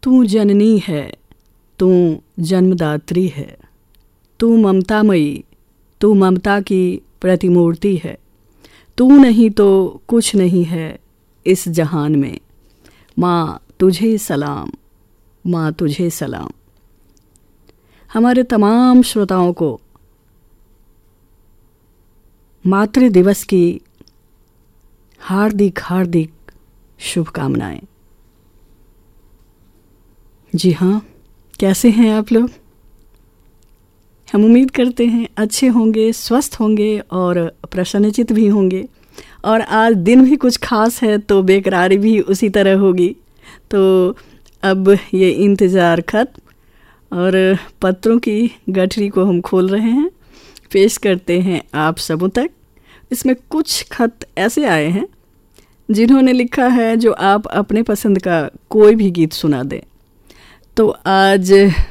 तू जननी है, तू जन्मदात्री है, तू ममतामयी, तू ममता की प्रतिमूर्ति है। तू नहीं तो कुछ नहीं है इस जहान में। माँ तुझे सलाम, माँ तुझे सलाम। हमारे तमाम श्रोताओं को मातृ दिवस की हार्दिक हार्दिक शुभकामनाएं। जी हाँ, कैसे हैं आप लोग? हम उम्मीद करते हैं अच्छे होंगे, स्वस्थ होंगे और प्रसन्नचित भी होंगे। और आज दिन भी कुछ खास है तो बेकरारी भी उसी तरह होगी। तो अब ये इंतज़ार खत्म और पत्रों की गठरी को हम खोल रहे हैं, पेश करते हैं आप सबों तक। इसमें कुछ खत ऐसे आए हैं जिन्होंने लिखा है जो आप अपने पसंद का कोई भी गीत सुना दें। तो आज